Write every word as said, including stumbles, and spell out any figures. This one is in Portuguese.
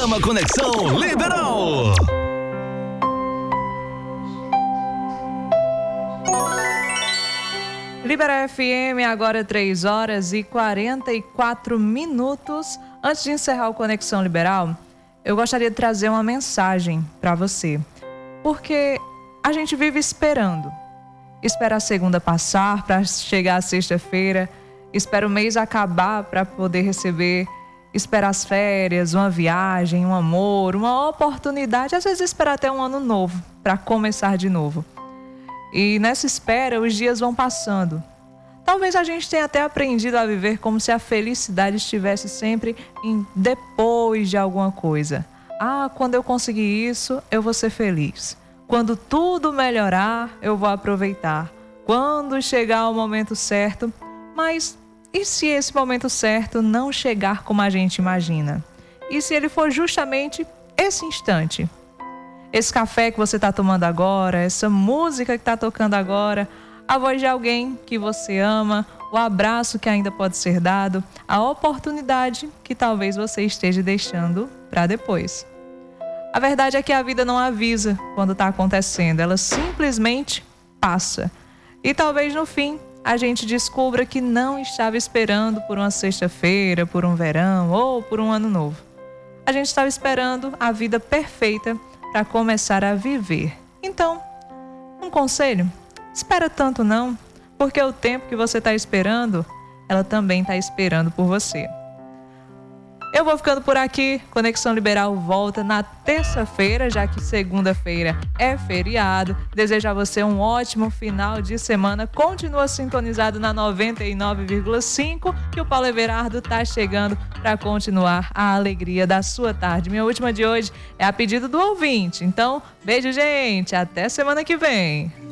Programa Conexão Liberal. Liberal F M, agora três horas e quarenta e quatro minutos. Antes de encerrar o Conexão Liberal, eu gostaria de trazer uma mensagem para você. Porque a gente vive esperando. Espera a segunda passar para chegar a sexta-feira. Espera o mês acabar para poder receber. Espera as férias, uma viagem, um amor, uma oportunidade. Às vezes espera até um ano novo para começar de novo. E nessa espera, os dias vão passando. Talvez a gente tenha até aprendido a viver como se a felicidade estivesse sempre em depois de alguma coisa. Ah, quando eu conseguir isso, eu vou ser feliz. Quando tudo melhorar, eu vou aproveitar. Quando chegar o momento certo. Mas e se esse momento certo não chegar como a gente imagina? E se ele for justamente esse instante? Esse café que você está tomando agora, essa música que está tocando agora, a voz de alguém que você ama, o abraço que ainda pode ser dado, a oportunidade que talvez você esteja deixando para depois. A verdade é que a vida não avisa quando está acontecendo, ela simplesmente passa. E talvez no fim a gente descubra que não estava esperando por uma sexta-feira, por um verão ou por um ano novo. A gente estava esperando a vida perfeita para começar a viver. Então, um conselho, espera tanto não, porque o tempo que você está esperando, ela também está esperando por você. Eu vou ficando por aqui, Conexão Liberal volta na terça-feira, já que segunda-feira é feriado. Desejo a você um ótimo final de semana, continua sintonizado na noventa e nove vírgula cinco, que o Paulo Everardo está chegando para continuar a alegria da sua tarde. Minha última de hoje é a pedido do ouvinte, então beijo gente, até semana que vem.